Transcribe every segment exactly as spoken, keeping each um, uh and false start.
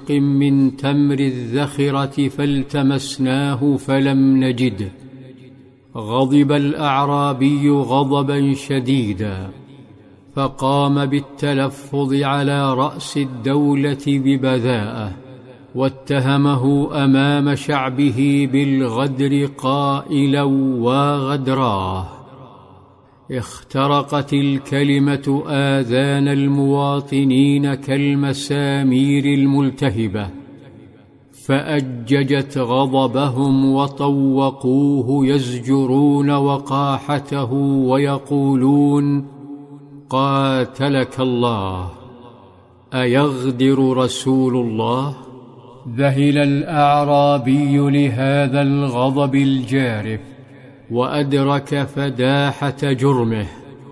بوسق من تمر الذخرة فالتمسناه فلم نجده. غضب الأعرابي غضبا شديدا، فقام بالتلفظ على رأس الدولة ببذاءة، واتهمه أمام شعبه بالغدر قائلا: وغدراه. اخترقت الكلمة آذان المواطنين كالمسامير الملتهبة، فأججت غضبهم وطوقوه يزجرون وقاحته ويقولون: قاتلك الله، أيغدر رسول الله؟ ذهل الأعرابي لهذا الغضب الجارف، وأدرك فداحة جرمه،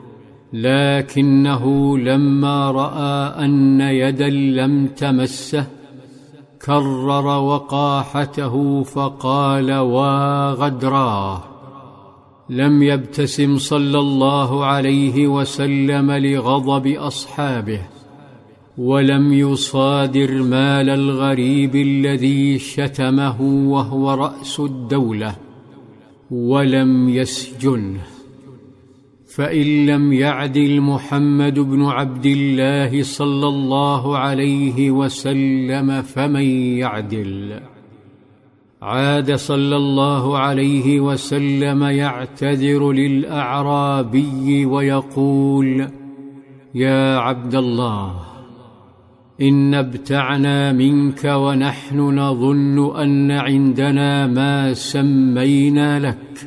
لكنه لما رأى أن يدا لم تمسه كرر وقاحته فقال: وغدراه. لم يبتسم صلى الله عليه وسلم لغضب أصحابه، ولم يصادر مال الغريب الذي شتمه وهو رأس الدولة، ولم يسجنه. فإن لم يعدل محمد بن عبد الله صلى الله عليه وسلم فمن يعدل؟ عاد صلى الله عليه وسلم يعتذر للأعرابي ويقول: يا عبد الله، إن ابتعنا منك ونحن نظن أن عندنا ما سمينا لك،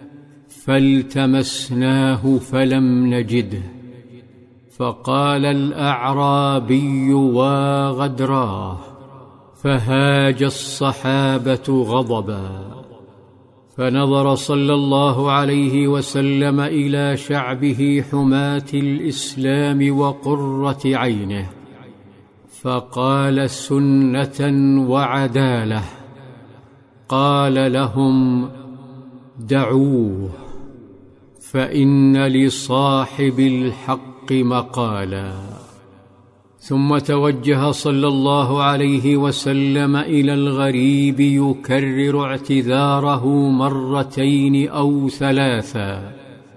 فالتمسناه فلم نجده. فقال الأعرابي: وغدراه. فهاج الصحابة غضبا، فنظر صلى الله عليه وسلم إلى شعبه حماة الإسلام وقرة عينه، فقال سنة وعدالة، قال لهم: دعوه، فإن لصاحب الحق مقالا. ثم توجه صلى الله عليه وسلم إلى الغريب يكرر اعتذاره مرتين أو ثلاثا،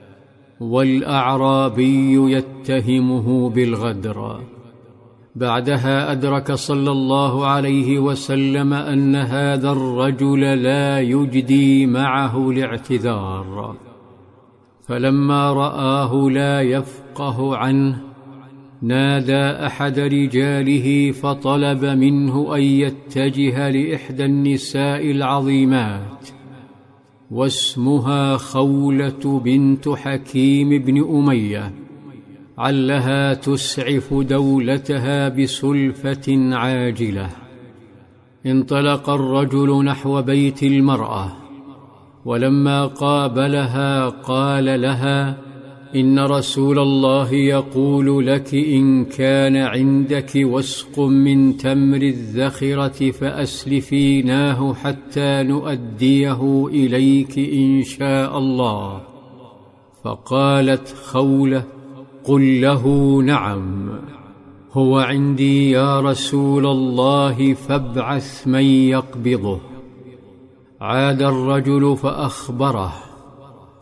والأعرابي يتهمه بالغدر. بعدها أدرك صلى الله عليه وسلم أن هذا الرجل لا يجدي معه الاعتذار، فلما رآه لا يفقه عنه نادى أحد رجاله فطلب منه أن يتجه لإحدى النساء العظيمات، واسمها خولة بنت حكيم بن أمية، علها تسعف دولتها بسلفة عاجلة. انطلق الرجل نحو بيت المرأة، ولما قابلها قال لها: إن رسول الله يقول لك إن كان عندك وسق من تمر الذخرة فأسلفيناه حتى نؤديه إليك إن شاء الله. فقالت خولة: قل له نعم، هو عندي يا رسول الله، فابعث من يقبضه. عاد الرجل فأخبره،